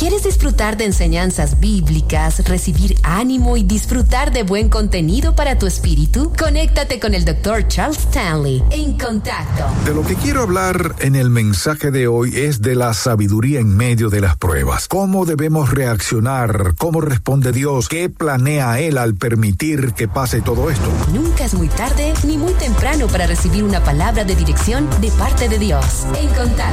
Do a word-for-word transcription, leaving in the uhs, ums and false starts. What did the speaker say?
¿Quieres disfrutar de enseñanzas bíblicas, recibir ánimo y disfrutar de buen contenido para tu espíritu? Conéctate con el doctor Charles Stanley en Contacto. De lo que quiero hablar en el mensaje de hoy es de la sabiduría en medio de las pruebas. ¿Cómo debemos reaccionar? ¿Cómo responde Dios? ¿Qué planea Él al permitir que pase todo esto? Nunca es muy tarde ni muy temprano para recibir una palabra de dirección de parte de Dios. En Contacto.